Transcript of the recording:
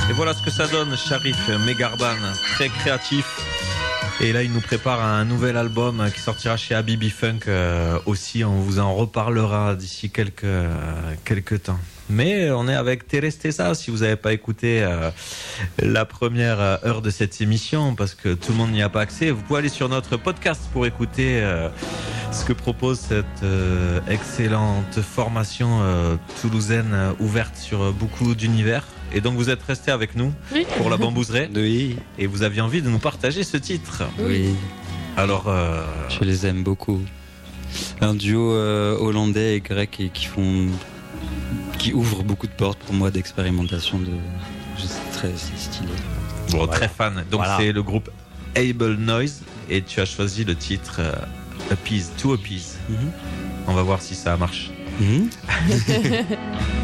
Et voilà ce que ça donne, Sharif Megarban, très créatif. Et là, il nous prépare un nouvel album qui sortira chez Habibi Funk aussi. On vous en reparlera d'ici quelques temps. Mais on est avec Terestesa, si vous n'avez pas écouté la première heure de cette émission, parce que tout le monde n'y a pas accès. Vous pouvez aller sur notre podcast pour écouter ce que propose cette excellente formation toulousaine ouverte sur beaucoup d'univers. Et donc vous êtes resté avec nous pour la bambouseraie. Oui. Et vous aviez envie de nous partager ce titre. Oui. Alors, je les aime beaucoup. Un duo hollandais et grec qui ouvre beaucoup de portes pour moi d'expérimentation. C'est très stylé. Bon, voilà. Très fan. Donc c'est le groupe Able Noise et tu as choisi le titre Appease, To Appease. On va voir si ça marche.